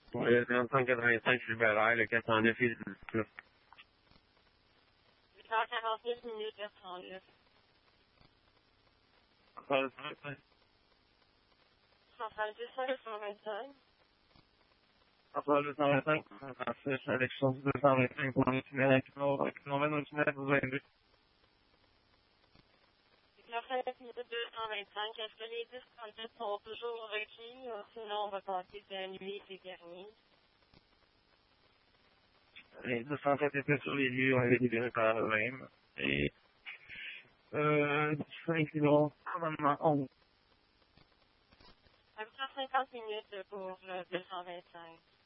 Pour le 3585 Libéral, le 409 et le 848 minutes 409. Après le 125. 132, 125. Après le 125, 126, avec chance 225 pour le tunnel à kilomètre au tunnel vous avez 849 minutes 225. Est-ce que les 1037 sont toujours requis? Sinon, on va passer de la nuit et dernier. Les 207 étaient sur les lieux, on avait libéré par le même. Et 5 numéros, commandement 11. 850 minutes pour le 225.